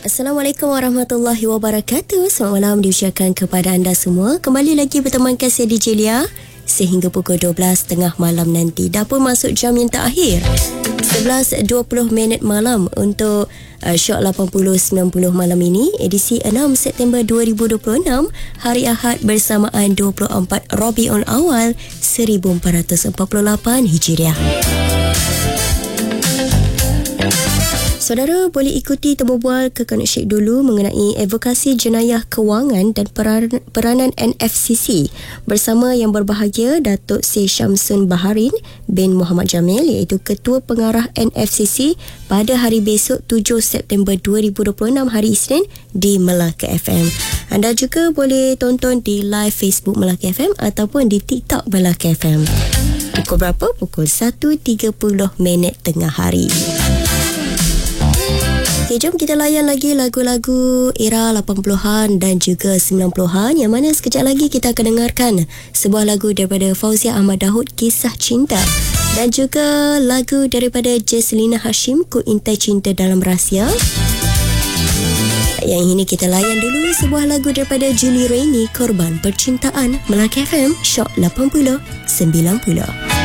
Assalamualaikum warahmatullahi wabarakatuh. Selamat malam diucapkan kepada anda semua. Kembali lagi bertemankan saya DJ Lia sehingga pukul 12.30 malam nanti. Dah pun masuk jam yang terakhir, 11.20 minit malam untuk Shock 80-90 malam ini, edisi 6 September 2026, hari Ahad bersamaan 24 Rabiul Awal 1448 Hijriah. Saudara boleh ikuti terbual Kekanak Syekh dulu mengenai advokasi jenayah kewangan dan peranan NFCC bersama yang berbahagia Datuk Seri Syamsun Baharin bin Muhammad Jamil, iaitu Ketua Pengarah NFCC, pada hari besok 7 September 2026 hari Isnin di Melaka FM. Anda juga boleh tonton di live Facebook Melaka FM ataupun di TikTok Melaka FM. Pukul berapa? Pukul 1.30 tengah hari. Okay, jom kita layan lagi lagu-lagu era 80-an dan juga 90-an, yang mana sekejap lagi kita akan dengarkan sebuah lagu daripada Fauzia Ahmad Daud, Kisah Cinta, dan juga lagu daripada Jesslina Hashim, Ku Intai Cinta Dalam Rahsia. Yang ini kita layan dulu sebuah lagu daripada Julie Rainy, Korban Percintaan. Melaka FM, Shock 80-90.